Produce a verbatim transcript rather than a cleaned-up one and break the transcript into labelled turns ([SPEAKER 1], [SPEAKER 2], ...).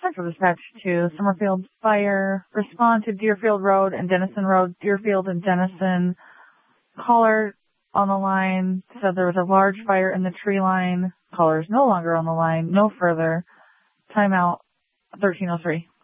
[SPEAKER 1] Central Dispatch to Summerfield Fire. Respond to Deerfield Road and Dennison Road. Deerfield and Dennison. Caller on the line said there was a large fire in the tree line. Caller is no longer on the line. No further. Timeout thirteen oh three.